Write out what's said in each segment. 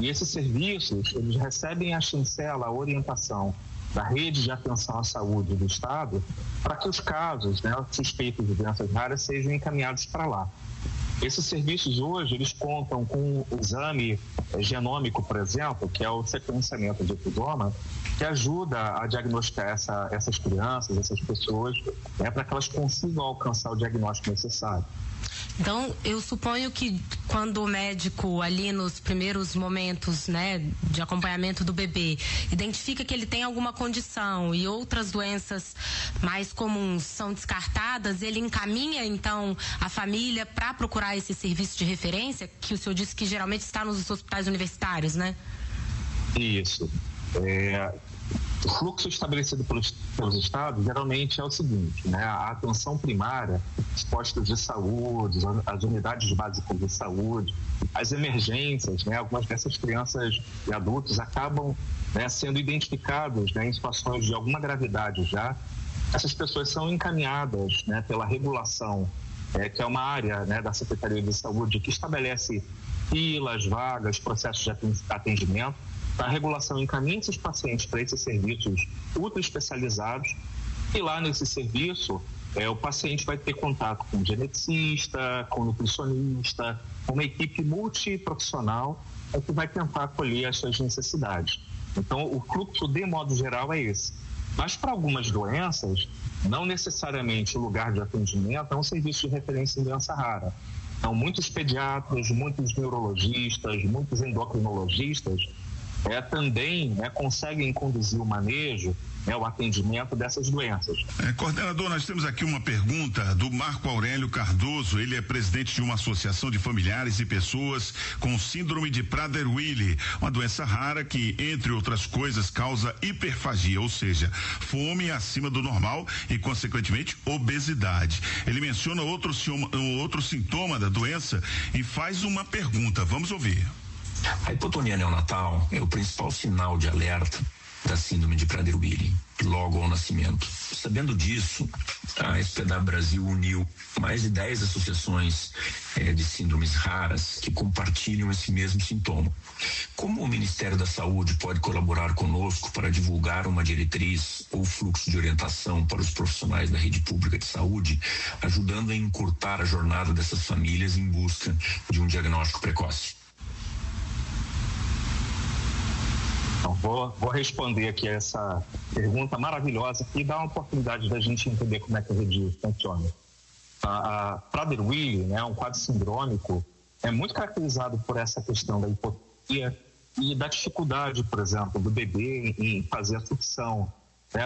E esses serviços, eles recebem a chancela, a orientação da rede de atenção à saúde do Estado para que os casos, né, suspeitos de doenças raras sejam encaminhados para lá. Esses serviços hoje, eles contam com o exame genômico, por exemplo, que é o sequenciamento de exoma, que ajuda a diagnosticar essas crianças, essas pessoas, né, para que elas consigam alcançar o diagnóstico necessário. Então, eu suponho que quando o médico ali nos primeiros momentos, né, de acompanhamento do bebê, identifica que ele tem alguma condição e outras doenças mais comuns são descartadas, ele encaminha então a família para procurar esse serviço de referência, que o senhor disse que geralmente está nos hospitais universitários, né? Isso. O fluxo estabelecido pelos estados geralmente é o seguinte, né? A atenção primária, os postos de saúde, as unidades básicas de saúde, as emergências, né? Algumas dessas crianças e adultos acabam, né, sendo identificados, né, em situações de alguma gravidade já. Essas pessoas são encaminhadas, né, pela regulação, que é uma área, né, da Secretaria de Saúde que estabelece filas, vagas, processos de atendimento. A regulação encaminha esses pacientes para esses serviços ultra especializados e lá nesse serviço o paciente vai ter contato com um geneticista, com um nutricionista, com uma equipe multiprofissional que vai tentar acolher as suas necessidades. Então, o fluxo, de modo geral, é esse. Mas para algumas doenças, não necessariamente o lugar de atendimento é um serviço de referência em doença rara. Então, muitos pediatras, muitos neurologistas, muitos endocrinologistas também, né, conseguem conduzir o manejo, né, o atendimento dessas doenças. Coordenador, nós temos aqui uma pergunta do Marco Aurélio Cardoso. Ele é presidente de uma associação de familiares e pessoas com síndrome de Prader-Willi, uma doença rara que, entre outras coisas, causa hiperfagia, ou seja, fome acima do normal e, consequentemente, obesidade. Ele menciona outro sintoma da doença e faz uma pergunta. Vamos ouvir. A hipotonia neonatal é o principal sinal de alerta da síndrome de Prader-Willi, logo ao nascimento. Sabendo disso, a SPDA Brasil uniu mais de 10 associações de síndromes raras que compartilham esse mesmo sintoma. Como o Ministério da Saúde pode colaborar conosco para divulgar uma diretriz ou fluxo de orientação para os profissionais da rede pública de saúde, ajudando a encurtar a jornada dessas famílias em busca de um diagnóstico precoce? Então, vou responder aqui essa pergunta maravilhosa e dar uma oportunidade da gente entender como é que a rede funciona. A Prader-Willi, né, um quadro sindrômico, é muito caracterizado por essa questão da hipotonia e da dificuldade, por exemplo, do bebê em fazer a sucção, né,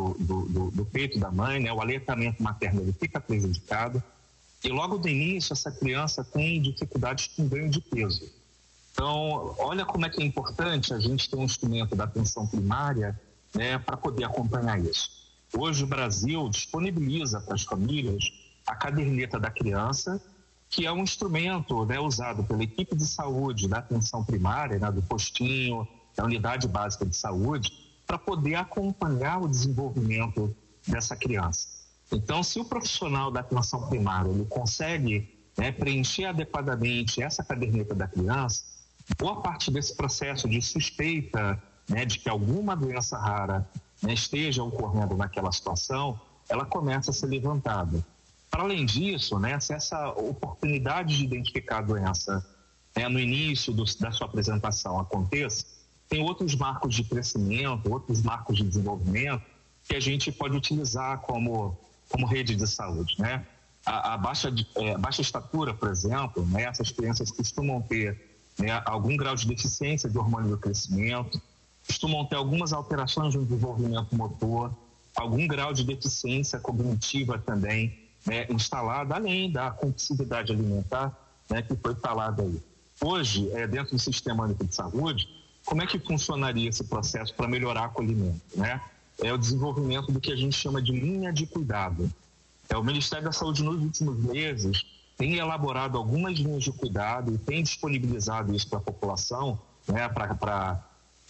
do peito da mãe, né, o aleitamento materno ele fica prejudicado e logo do início essa criança tem dificuldades com ganho de peso. Então, olha como é que é importante a gente ter um instrumento da atenção primária, né, para poder acompanhar isso. Hoje o Brasil disponibiliza para as famílias a caderneta da criança, que é um instrumento, né, usado pela equipe de saúde da atenção primária, né, do postinho, da unidade básica de saúde, para poder acompanhar o desenvolvimento dessa criança. Então, se o profissional da atenção primária ele consegue, né, preencher adequadamente essa caderneta da criança, boa parte desse processo de suspeita, né, de que alguma doença rara, né, esteja ocorrendo naquela situação, ela começa a ser levantada. Para além disso, né, se essa oportunidade de identificar a doença, né, no início da sua apresentação aconteça, tem outros marcos de crescimento, outros marcos de desenvolvimento que a gente pode utilizar como rede de saúde, né? A baixa estatura, por exemplo, né, essas crianças costumam ter, né, algum grau de deficiência de hormônio do crescimento, costumam ter algumas alterações no desenvolvimento motor, algum grau de deficiência cognitiva também, né, instalada, além da compulsividade alimentar, né, que foi falada aí. Hoje, dentro do Sistema Único de Saúde, como é que funcionaria esse processo para melhorar o acolhimento, né? É o desenvolvimento do que a gente chama de linha de cuidado. O Ministério da Saúde, nos últimos meses, tem elaborado algumas linhas de cuidado e tem disponibilizado isso para a população, né, para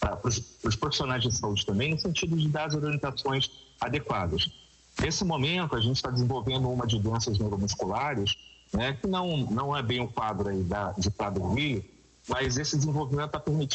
os profissionais de saúde também, no sentido de dar as orientações adequadas. Nesse momento, a gente está desenvolvendo uma de doenças neuromusculares, né, que não é bem o quadro aí de Prader-Willi, mas esse desenvolvimento está permitindo